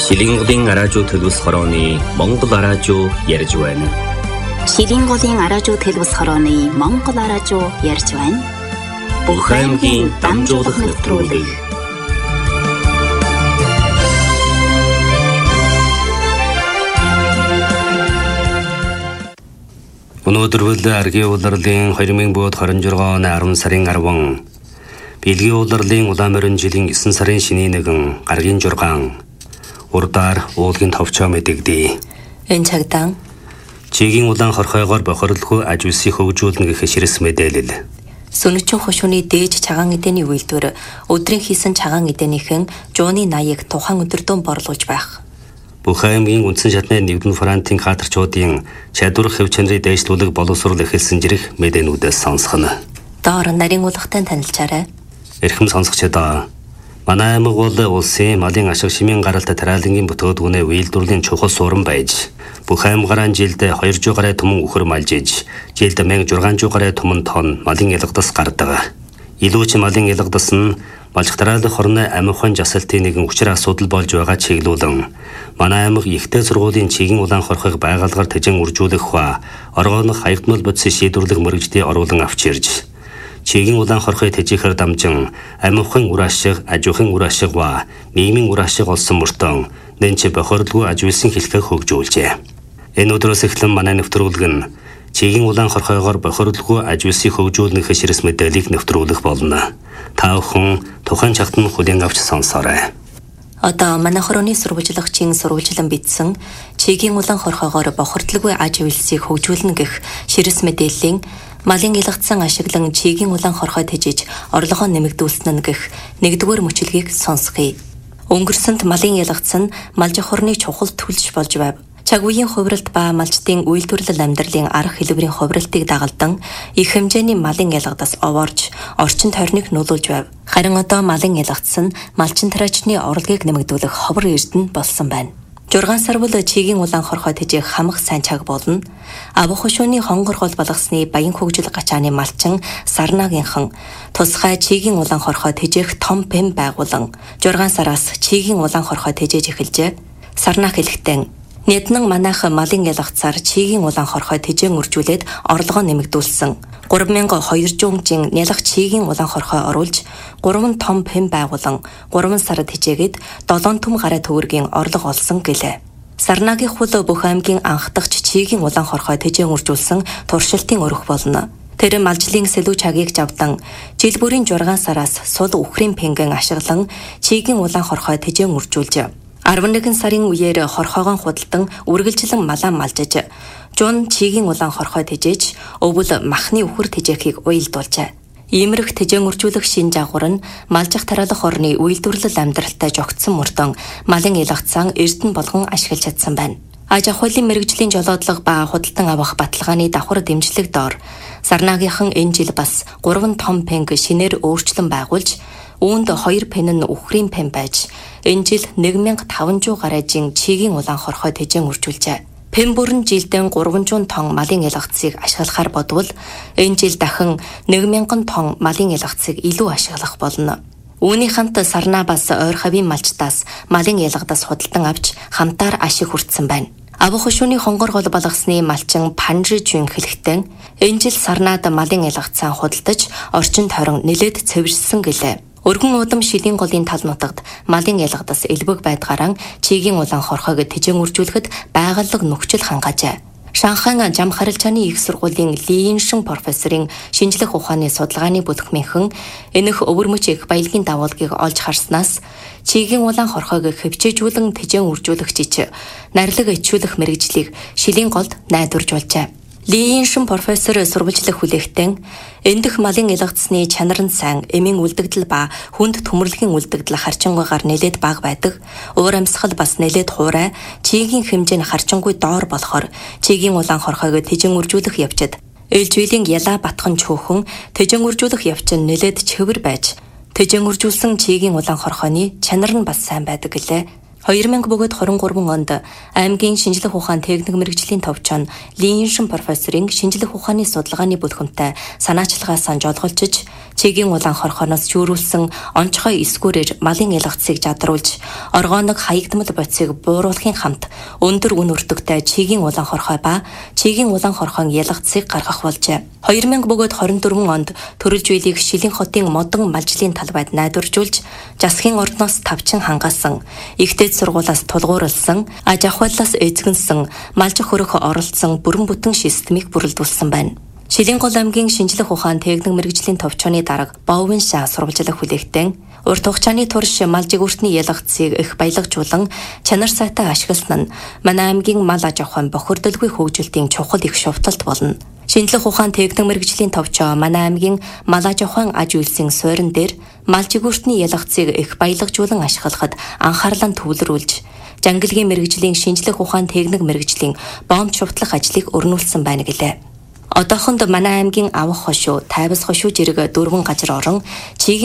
Шилийн голын араажуу төлөвс хорооны Монгол араажуу ярьж байна. Шилийн голын араажуу төлөвс хорооны Монгол араажуу ярьж байна. Бүх аймгийн дамжуулах нэвтрүүлэг. Өнөөдөр аргийн улирлын 2026 оны 10 сарын 10 Билгийн улирлын улаан морин жилийн 9 сарын шөнийн 1 гаргийн 6 урдаар уулгийн товчоо мэдэгдээ. Энэ цагтаа Чигийн улаан хорхойгоор бохирлгүй аж үйлсийг хөгжүүлнэ гэх ширс мэдээлэл. Сүнэчэн хошууны дээж цагаан эдэний үйлдвэр өдрийн хийсэн цагаан эдэнийхэн жууны 80-ыг тухайн өдөртөө борлуулж байх. Бүх аймгийн үндсэн шатны нэгдэн фронтын хатарчуудын чадвар хэв чанарыг дайшлуулах боловсрол эхэлсэн жирэх мэдээнүүдээс сонсгоно. Доор нарийн уулгатай танилцаарай. Эрхэм сонсогчдоо манай аймаг бол улсын малын ашиг шимийн гаралтай тариалангийн бүтээгдэхүүнээ үйлдвэрлэлийн чухал суурин байж бүх аймагаараа жилд 200 гаруй түмэн үхэр малжиж жилд 1600 гаруй түмэн тонн малын ялгадас гардаг. Илүүч малын ялгадас нь малч тариалах хорны амиухан жасалтын нэгэн хүчээр асуудал болж байгаа чиглүүлэн манай аймаг ихтэй сургуулийн чигийн улаан хорхойг байгaalгаар тэжэн үржүүлэх ба оргоонох хаягдмал бодис шийдвэрлэх мөрөгждөө оруулан авч ирж чигийн улаан хорхой тэжээхэр дамжин амиухан үр ашиг, ажиухан үр ашиг ба нийгмийн үр ашиг олсон мөртөө нэнч бохирлгүй аж үйлсийн хэлхээ хөгжүүлжээ. Энэ өдрөөс эхлэн манай нэвтрүүлэг нь чигийн улаан хорхойгоор бохирлгүй аж үйлсийг хөгжүүлнэх ширс мэдээллийг нэвтрүүлэх болно. Та бүхэн тухайн чагтан хүлээн авч сонсоорой. Одоо манай хорооны сурвалжлагчийн сурвалжлан бичсэн чигийн улаан хорхойгоор бохирдлгүй аж үйлсийг хөгжүүлнэ гэх ширс мэдээллийн малын ялгдсан ашиглан чигийн улаан хорхой тэжиж орлогоо нэмэгдүүлсэн нь гэх нэгдүгээр мөчлөгийг сонсгоё. Өнгөрсөнд малын ялгдсан малж хорны чухал төлж болж байв. Цаг үеийн хувиралт ба малчдын үйлдвэрлэл амьдралын арга хэлбэрийн хувиралтыг дагалдан их хэмжээний малын ялгадас овоорж орчин тойрныг нөлөөлж байв. Харин одоо малын ялгдсан малчин тариачны орлогыг нэмэгдүүлэх ховор эрдэнэ болсон байна. 6 сар бол чигийн улаан хорхой тэжээх хамах сайн цаг болно. Авах хошууны хонгоргол болгосны баян хөгжил гачааны малчин Сарнагийнхан тусгай чигийн улаан хорхой тэжээх том пэм байгуулан 6 сараас чигийн улаан хорхой тэжээж эхэлжээ. Сарнаг хэлэхдээ Нэднэн манайх малын ялгацаар чигийн улаан хорхой тэжээн үржүүлээд орлогоо нэмэгдүүлсэн. 3200 нялх чигийн улаан хорхой оруулж 3 том пэм байгуулан 3 сар тэжээгээд 7 түм гараа төгрөгийн орлого олсон гэлээ. Сарнагийн хул бүх аймгийн анхдагч чигийн улаан хорхой тэжээн үржүүлсэн туршилтын өрөх болно. Тэр малжлын сэлүү чагийг жавдан жил бүрийн 6 сараас сул үхрийн пэнгэн ашиглан чигийн улаан хорхой тэжээн үржүүлж 11 сарын үеэр хорхойгон худалдан үргэлжлэн малаа малжиж жун чигийн улаан хорхой тэжээж өвөл махны үхэр тэжээхийг уялдуулжээ. Иймэрх тэжээн үржүүлэх шин жагвар нь малжих тариалах орны үйлдвэрлэл амьдралтай жогтсон мөртөө малын ялгцсан эрдэнэ болгон ашиглаж чадсан байна. Аж ахуйлын мэрэгжлийн жолоодлого ба худалдан авах баталгааны давхар дэмжлэг доор Сарнагийнхан энэ жил бас 3 том пенг шинээр өөрчлөн байгуулж үүнд 2 пен нь үхрийн пен байж энэ жил 1500 гаражийн чигийн улаан хорхой тэжээн үржүүлжээ. Пен бүрэн жилдээ 300 тонн малын ялгцыг ашиглахаар бодвол энэ жил дахин 1000 тонн малын ялгцыг илүү ашиглах болно. Үүний хамт Сарна бас ойр хавийн малчтаас малын ялгадас худалдан авч хамтаар ашиг хүртсэн байна. Авах хошууны хонгоргол болгосны малчин Панжижүн хэлэхдээ энэ жил Сарнад малын ялгацаа худалдаж орчин тойрон нэлээд цэвэрсэн гэлээ. Өргөн удам шилийн голын тал нутагт малын ялгадас элбэг байдгаараа чигийн улаан хорхойг тэжээн үржүүлэхэд байгальлаг нөхцөл хангажээ. Шанхайн зам харилцааны их сургуулийн Лииншин профессорын шинжлэх ухааны судалгааны бүлэгмийнхэн энэх өвөрмөч их баялагын дагуулгыг олж харснаас чигийн улаан хорхойг хөвчөөжүүлэн тэжээн үржүүлэгчич нарилга ичүүлэх мэрэгжлийг шилийн голд найдварж болжээ. Лииншин профессор сурвалжлах хүлээхтэн эндэх малын ялгацсны чанар нь сайн, эмийн үлдэгдэл ба хүнд төмөрлөгийн үлдэгдэл харчингуйгаар нэлээд бага байдаг. Уур амьсгал бас нэлээд хуурай, чигийн хэмжээ нь харчингуй доор болохоор чигийн улаан хорхойг тэжээн үржүүлэх явцад ээлжвэлийн ялаа батхан чөөхөн тэжээн үржүүлэх явц нь нэлээд чөвөр байж тэжээн үржүүлсэн чигийн улаан хорхойны чанар нь бас сайн байдаг гэлээ. 2023 онд аймгийн шинжлэх ухаан техник мэргэжлийн товчон Линшин профессорын шинжлэх ухааны судалгааны бүлгэмтэй санаачлагаа санж олголцож, Чигийн улаан хорхооноос шүүрүүлсэн онцгой эсгүүрээр малын ялгцыг жадруулж, оргооног хаягдмал бодисыг бууруулахын хамт өндөр үн өртөгтэй Чигийн улаан хорхой ба Чигийн улаан хорхойн ялгцыг гаргах болжээ. 2024 онд төрөлж биелийг Шилэн хотын модон малжлын талбайд найдваржуулж, засгийн ордноос тавчин хангаасан, ихтэй сургуулиас тулгуурласан, аж ахуйлаас эзэгнсэн, малж хөрөх оролцсон бүрэн бүтэн системийг бүрэлдүүлсэн байна. Шилэн гол аймгийн шинжлэх ухаан техник мэргэжлийн товчооны дарга Бовын шаа сурвалжлах хүлээгтэн урт хугацааны турш мал жигүүртний ялгцыг их баялагжуулан чанар сайтай ашигласан нь манай аймгийн мал аж ахуйн бохирдолгүй хөгжилтийн чухал их шувталт болно. Шинжлэх ухаан техник мэргэжлийн товчоо манай аймгийн мал аж ахуйн аж үйлсийн суурин дээр мал жигүүртний ялгцыг их баялагжуулан ашиглахад анхаарлаа төвлөрүүлж, жангалгийн мэргэжлийн шинжлэх ухаан техник мэргэжлийн бомб шувтлах ажлыг өрнүүлсэн байна гэлээ. Одоохонд манай аймгийн авах хошуу, тайвас хошуу жирэг 4 газар орон Чигийн